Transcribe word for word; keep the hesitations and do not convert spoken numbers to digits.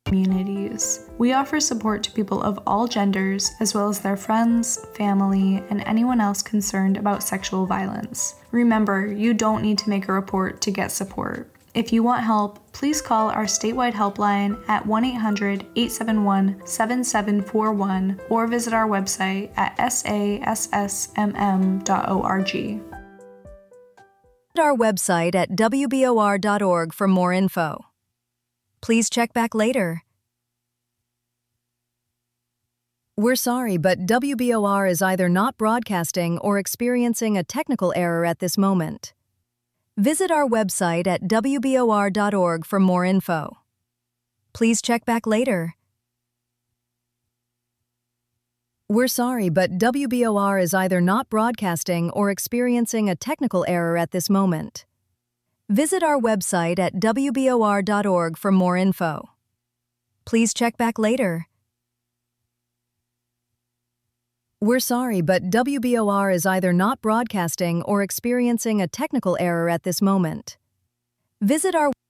communities. We offer support to people of all genders, as well as their friends, family, and anyone else concerned about sexual violence. Remember, you don't need to make a report to get support. If you want help, please call our statewide helpline at one eight hundred, eight seven one, seven seven four one or visit our website at s a s s m m dot org. Visit our website at w b o r dot org for more info. Please check back later. We're sorry, but W B O R is either not broadcasting or experiencing a technical error at this moment. Visit our website at w b o r dot org for more info. Please check back later. We're sorry, but W B O R is either not broadcasting or experiencing a technical error at this moment. Visit our website at w b o r dot org for more info. Please check back later. We're sorry, but W B O R is either not broadcasting or experiencing a technical error at this moment. Visit our